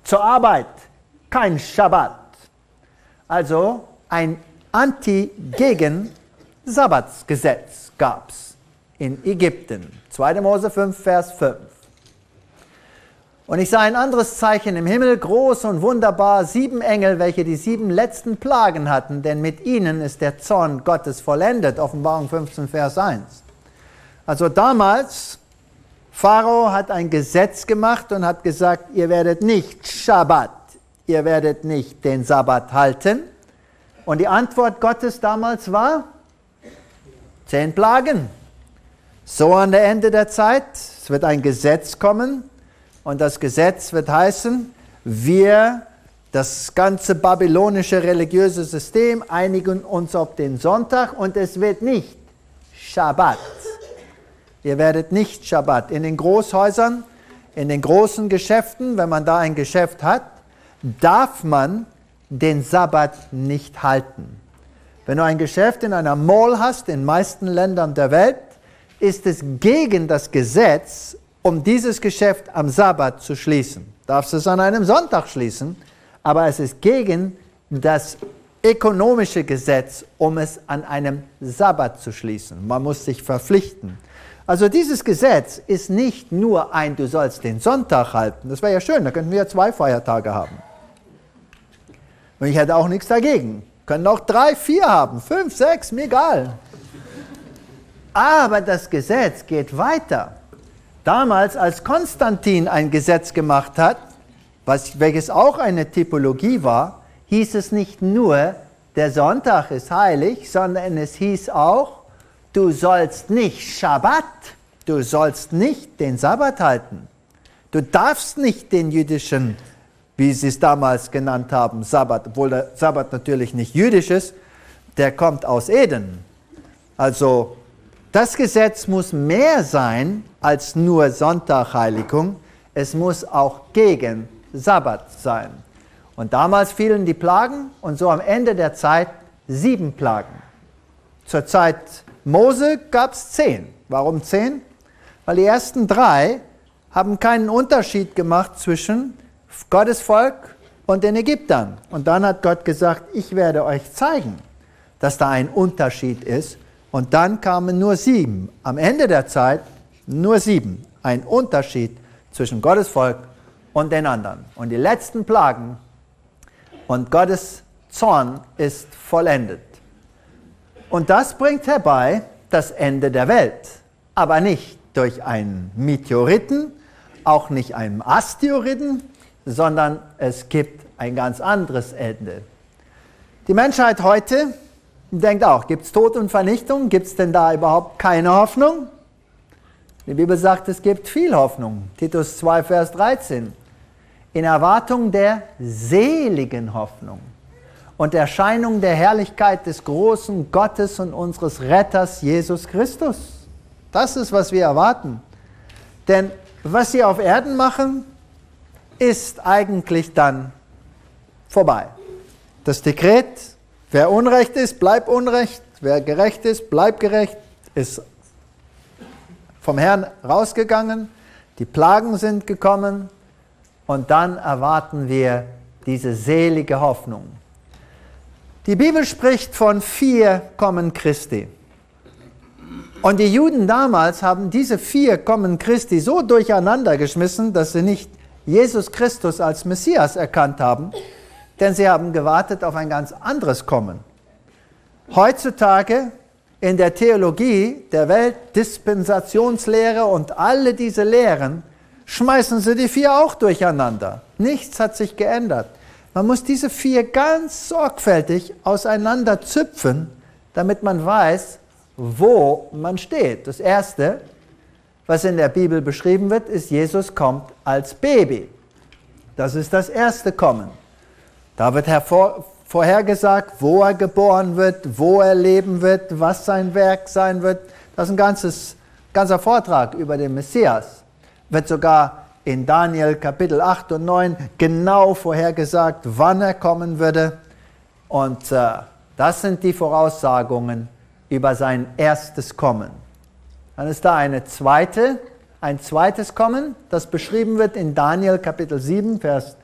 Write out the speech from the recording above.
zur Arbeit, kein Schabbat. Also ein Anti-Gegen-Sabbatsgesetz gab es in Ägypten. 2. Mose 5, Vers 5. Und ich sah ein anderes Zeichen im Himmel, groß und wunderbar, 7 Engel, welche die 7 letzten Plagen hatten, denn mit ihnen ist der Zorn Gottes vollendet. Offenbarung 15, Vers 1. Also damals, Pharao hat ein Gesetz gemacht und hat gesagt, ihr werdet nicht Schabbat, ihr werdet nicht den Sabbat halten. Und die Antwort Gottes damals war 10 Plagen. So an der Ende der Zeit, es wird ein Gesetz kommen und das Gesetz wird heißen, das ganze babylonische religiöse System einigen uns auf den Sonntag und es wird nicht Schabbat. Ihr werdet nicht Schabbat. In den Großhäusern, in den großen Geschäften, wenn man da ein Geschäft hat, darf man den Sabbat nicht halten. Wenn du ein Geschäft in einer Mall hast, in den meisten Ländern der Welt, ist es gegen das Gesetz, um dieses Geschäft am Sabbat zu schließen. Darfst es an einem Sonntag schließen, aber es ist gegen das ökonomische Gesetz, um es an einem Sabbat zu schließen. Man muss sich verpflichten. Also dieses Gesetz ist nicht nur du sollst den Sonntag halten. Das wäre ja schön, da könnten wir ja 2 Feiertage haben. Und ich hätte auch nichts dagegen. Können auch 3, 4 haben, 5, 6, mir egal. Aber das Gesetz geht weiter. Damals, als Konstantin ein Gesetz gemacht hat, welches auch eine Typologie war, hieß es nicht nur, der Sonntag ist heilig, sondern es hieß auch, du sollst nicht Schabbat, du sollst nicht den Sabbat halten. Du darfst nicht den jüdischen, wie sie es damals genannt haben, Sabbat, obwohl der Sabbat natürlich nicht jüdisch ist, der kommt aus Eden. Also das Gesetz muss mehr sein als nur Sonntagheiligung, es muss auch gegen Sabbat sein. Und damals fielen die Plagen und so am Ende der Zeit 7 Plagen. Zur Zeit Mose gab es 10. Warum 10? Weil die ersten 3 haben keinen Unterschied gemacht zwischen Gottes Volk und den Ägyptern. Und dann hat Gott gesagt, ich werde euch zeigen, dass da ein Unterschied ist. Und dann kamen nur 7. Am Ende der Zeit nur 7. Ein Unterschied zwischen Gottes Volk und den anderen. Und die letzten Plagen und Gottes Zorn ist vollendet. Und das bringt herbei das Ende der Welt. Aber nicht durch einen Meteoriten, auch nicht einen Asteroiden, sondern es gibt ein ganz anderes Ende. Die Menschheit heute denkt auch, gibt es Tod und Vernichtung? Gibt es denn da überhaupt keine Hoffnung? Die Bibel sagt, es gibt viel Hoffnung. Titus 2, Vers 13. In Erwartung der seligen Hoffnung und Erscheinung der Herrlichkeit des großen Gottes und unseres Retters Jesus Christus. Das ist, was wir erwarten. Denn was sie auf Erden machen, ist eigentlich dann vorbei. Das Dekret, wer Unrecht ist, bleibt Unrecht. Wer gerecht ist, bleibt gerecht. Ist vom Herrn rausgegangen. Die Plagen sind gekommen. Und dann erwarten wir diese selige Hoffnung. Die Bibel spricht von 4 Kommen Christi. Und die Juden damals haben diese 4 Kommen Christi so durcheinander geschmissen, dass sie nicht Jesus Christus als Messias erkannt haben, denn sie haben gewartet auf ein ganz anderes Kommen. Heutzutage in der Theologie der Welt, Dispensationslehre und alle diese Lehren, schmeißen sie die 4 auch durcheinander. Nichts hat sich geändert. Man muss diese 4 ganz sorgfältig auseinander züpfen, damit man weiß, wo man steht. Das Erste, was in der Bibel beschrieben wird, ist, Jesus kommt als Baby. Das ist das erste Kommen. Da wird vorhergesagt, wo er geboren wird, wo er leben wird, was sein Werk sein wird. Das ist ein ganzer Vortrag über den Messias. Wird sogar in Daniel Kapitel 8 und 9 genau vorhergesagt, wann er kommen würde. Und das sind die Voraussagungen über sein erstes Kommen. Dann ist da ein zweites Kommen, das beschrieben wird in Daniel Kapitel 7, Vers